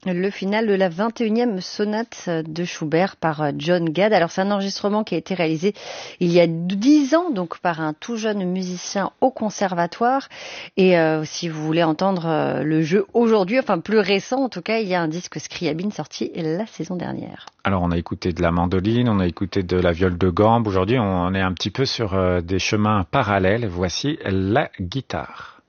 Le final de la 21e sonate de Schubert par John Gad. Alors c'est un enregistrement qui a été réalisé il y a 10 ans, donc par un tout jeune musicien au conservatoire. Et si vous voulez entendre le jeu aujourd'hui, enfin plus récent en tout cas, il y a un disque Scriabine sorti la saison dernière. Alors on a écouté de la mandoline, on a écouté de la viole de gambe. Aujourd'hui on est un petit peu sur des chemins parallèles. Voici la guitare.